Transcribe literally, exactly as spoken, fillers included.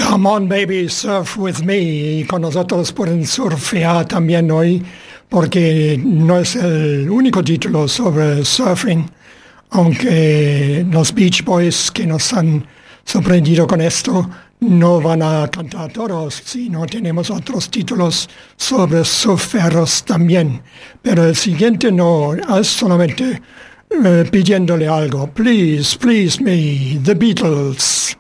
Come on, baby, surf with me. Y con nosotros pueden surfear también hoy, porque no es el único título sobre surfing, aunque los Beach Boys que nos han sorprendido con esto no van a cantar todos, sino tenemos otros títulos sobre surferos también. Pero el siguiente no, es solamente uh, pidiéndole algo. Please, please me, The Beatles.